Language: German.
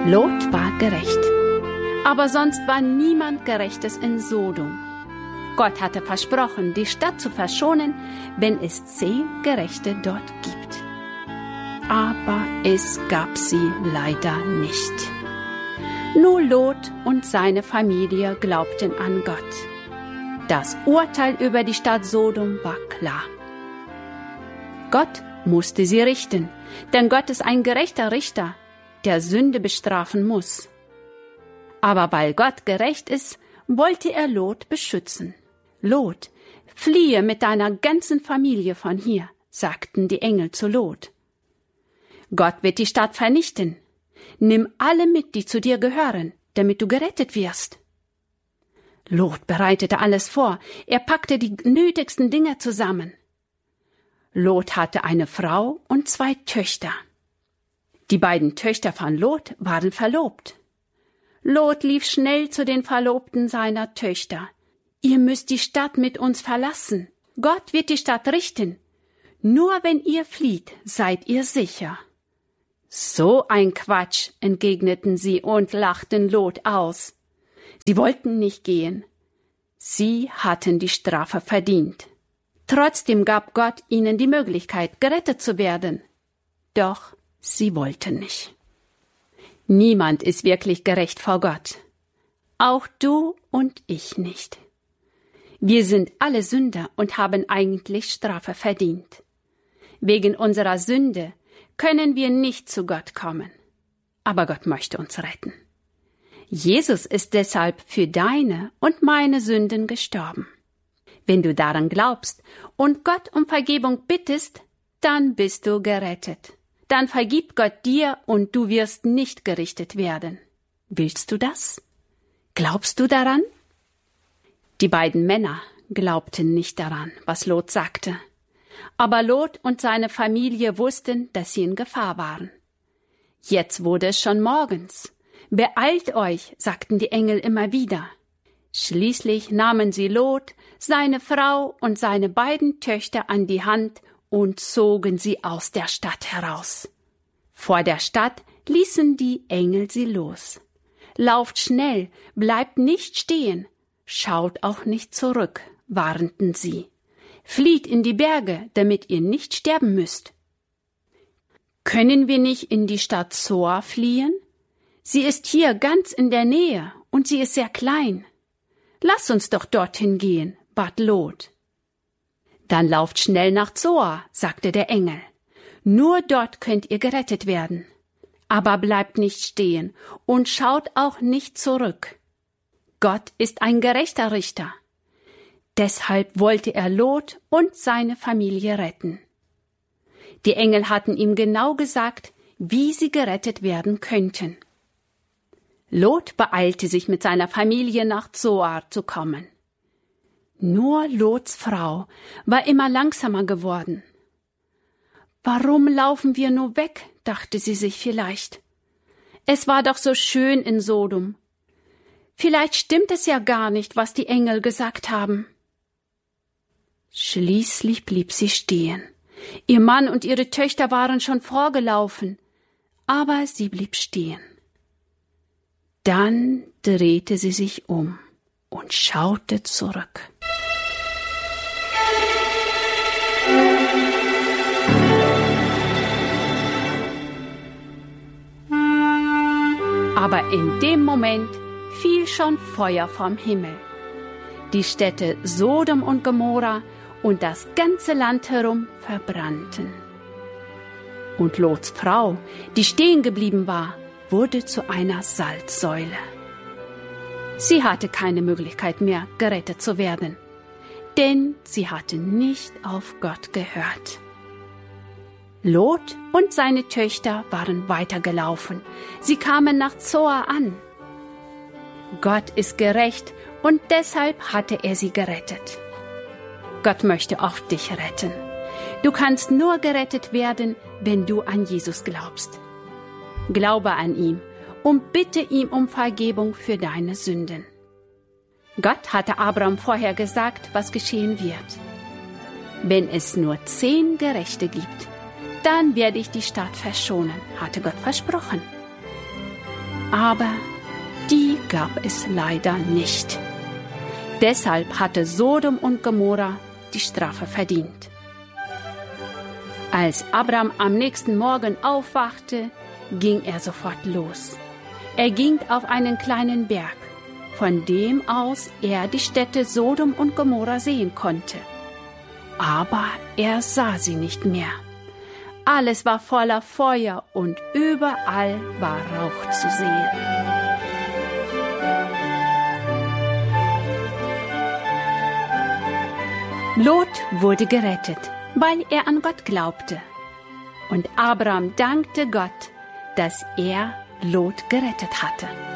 Lot war gerecht. Aber sonst war niemand Gerechtes in Sodom. Gott hatte versprochen, die Stadt zu verschonen, wenn es 10 Gerechte dort gibt. Aber es gab sie leider nicht. Nur Lot und seine Familie glaubten an Gott. Das Urteil über die Stadt Sodom war klar. Gott musste sie richten, denn Gott ist ein gerechter Richter, der Sünde bestrafen muss. Aber weil Gott gerecht ist, wollte er Lot beschützen. Lot, fliehe mit deiner ganzen Familie von hier, sagten die Engel zu Lot. Gott wird die Stadt vernichten. Nimm alle mit, die zu dir gehören, damit du gerettet wirst. Lot bereitete alles vor. Er packte die nötigsten Dinge zusammen. Lot hatte eine Frau und 2 Töchter. Die beiden Töchter von Lot waren verlobt. Lot lief schnell zu den Verlobten seiner Töchter. Ihr müsst die Stadt mit uns verlassen. Gott wird die Stadt richten. Nur wenn ihr flieht, seid ihr sicher. So ein Quatsch, entgegneten sie und lachten Lot aus. Sie wollten nicht gehen. Sie hatten die Strafe verdient. Trotzdem gab Gott ihnen die Möglichkeit, gerettet zu werden. Doch sie wollten nicht. Niemand ist wirklich gerecht vor Gott. Auch du und ich nicht. Wir sind alle Sünder und haben eigentlich Strafe verdient. Wegen unserer Sünde können wir nicht zu Gott kommen. Aber Gott möchte uns retten. Jesus ist deshalb für deine und meine Sünden gestorben. Wenn du daran glaubst und Gott um Vergebung bittest, dann bist du gerettet. Dann vergibt Gott dir und du wirst nicht gerichtet werden. Willst du das? Glaubst du daran? Die beiden Männer glaubten nicht daran, was Lot sagte. Aber Lot und seine Familie wussten, dass sie in Gefahr waren. Jetzt wurde es schon morgens. Beeilt euch, sagten die Engel immer wieder. Schließlich nahmen sie Lot, seine Frau und seine beiden Töchter an die Hand und zogen sie aus der Stadt heraus. Vor der Stadt ließen die Engel sie los. Lauft schnell, bleibt nicht stehen, schaut auch nicht zurück, warnten sie. Flieht in die Berge, damit ihr nicht sterben müsst. Können wir nicht in die Stadt Zoar fliehen? Sie ist hier ganz in der Nähe und sie ist sehr klein. Lass uns doch dorthin gehen, bat Lot. Dann lauft schnell nach Zoar, sagte der Engel. Nur dort könnt ihr gerettet werden. Aber bleibt nicht stehen und schaut auch nicht zurück. Gott ist ein gerechter Richter. Deshalb wollte er Lot und seine Familie retten. Die Engel hatten ihm genau gesagt, wie sie gerettet werden könnten. Lot beeilte sich mit seiner Familie nach Zoar zu kommen. Nur Lots Frau war immer langsamer geworden. Warum laufen wir nur weg, dachte sie sich vielleicht. Es war doch so schön in Sodom. Vielleicht stimmt es ja gar nicht, was die Engel gesagt haben. Schließlich blieb sie stehen. Ihr Mann und ihre Töchter waren schon vorgelaufen, aber sie blieb stehen. Dann drehte sie sich um und schaute zurück. Aber in dem Moment fiel schon Feuer vom Himmel. Die Städte Sodom und Gomorra und das ganze Land herum verbrannten. Und Lots Frau, die stehen geblieben war, wurde zu einer Salzsäule. Sie hatte keine Möglichkeit mehr, gerettet zu werden, denn sie hatte nicht auf Gott gehört. Lot und seine Töchter waren weitergelaufen. Sie kamen nach Zoar an. Gott ist gerecht und deshalb hatte er sie gerettet. Gott möchte auch dich retten. Du kannst nur gerettet werden, wenn du an Jesus glaubst. Glaube an ihn und bitte ihm um Vergebung für deine Sünden. Gott hatte Abraham vorher gesagt, was geschehen wird. Wenn es nur 10 Gerechte gibt, dann werde ich die Stadt verschonen, hatte Gott versprochen. Aber die gab es leider nicht. Deshalb hatte Sodom und Gomorra die Strafe verdient. Als Abram am nächsten Morgen aufwachte, ging er sofort los. Er ging auf einen kleinen Berg, von dem aus er die Städte Sodom und Gomorra sehen konnte. Aber er sah sie nicht mehr. Alles war voller Feuer und überall war Rauch zu sehen. Lot wurde gerettet, weil er an Gott glaubte. Und Abram dankte Gott, dass er Lot gerettet hatte.